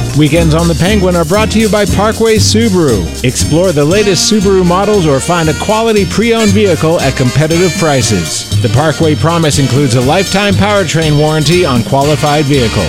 Weekends on the Penguin are brought to you by Parkway Subaru. Explore the latest Subaru models or find a quality pre-owned vehicle at competitive prices. The Parkway Promise includes a lifetime powertrain warranty on qualified vehicles.